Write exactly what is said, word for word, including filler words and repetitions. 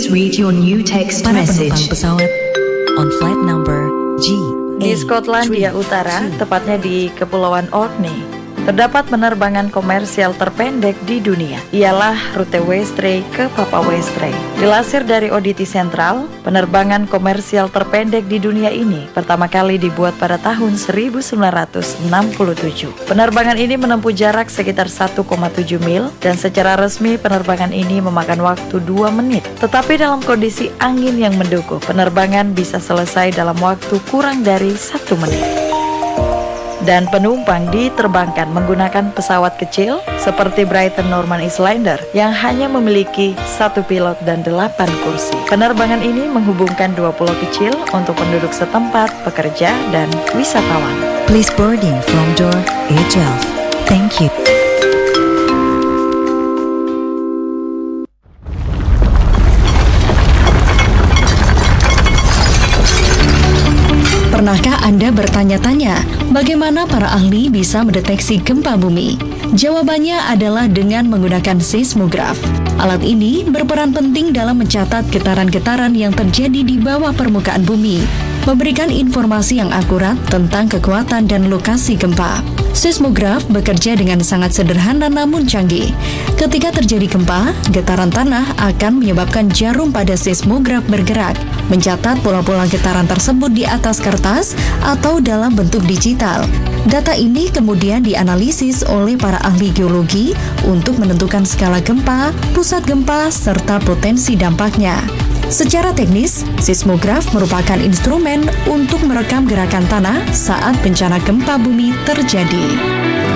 Please read your new text Para message. penumpang pesawat on flight number G Di Skotlandia Utara, tepatnya di Kepulauan Orkney, terdapat penerbangan komersial terpendek di dunia. Ialah rute Westray ke Papa Westray. Dilansir dari Oddity Central, penerbangan komersial terpendek di dunia ini pertama kali dibuat pada tahun seribu sembilan ratus enam puluh tujuh. Penerbangan ini menempuh jarak sekitar satu koma tujuh mil dan secara resmi penerbangan ini memakan waktu dua menit. Tetapi dalam kondisi angin yang mendukung, penerbangan bisa selesai dalam waktu kurang dari satu menit. Dan penumpang diterbangkan menggunakan pesawat kecil seperti Brighton Norman Islander yang hanya memiliki satu pilot dan delapan kursi. Penerbangan ini menghubungkan dua pulau kecil untuk penduduk setempat, pekerja, dan wisatawan. Please boarding from door A twelve. Thank you. Pernahkah Anda bertanya-tanya, bagaimana para ahli bisa mendeteksi gempa bumi? Jawabannya adalah dengan menggunakan seismograf. Alat ini berperan penting dalam mencatat getaran-getaran yang terjadi di bawah permukaan bumi, memberikan informasi yang akurat tentang kekuatan dan lokasi gempa. Seismograf bekerja dengan sangat sederhana namun canggih. Ketika terjadi gempa, getaran tanah akan menyebabkan jarum pada seismograf bergerak, mencatat pola-pola getaran tersebut di atas kertas atau dalam bentuk digital. Data ini kemudian dianalisis oleh para ahli geologi untuk menentukan skala gempa, pusat gempa, serta potensi dampaknya. Secara teknis, seismograf merupakan instrumen untuk merekam gerakan tanah saat bencana gempa bumi terjadi.